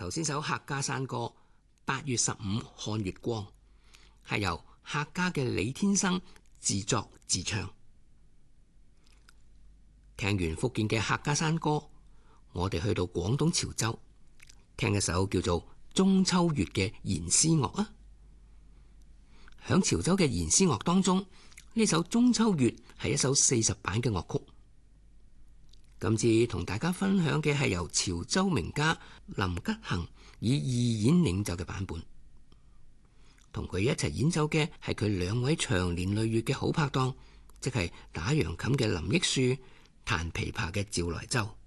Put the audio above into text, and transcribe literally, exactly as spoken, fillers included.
頭先首客家山歌八月十五看月光係由客家嘅李天生自作自唱。聽完福建嘅客家山歌，我哋去到廣東潮州聽一首叫做中秋月嘅弦詩樂啊。響潮州嘅弦詩樂當中，呢首中秋月係一首四十版嘅樂曲。今次同大家分享嘅係由潮州名家林吉行以二演領奏嘅版本，同佢一齊演奏嘅係佢兩位長年累月嘅好拍檔，即係打揚琴嘅林益樹、彈琵琶嘅趙來舟。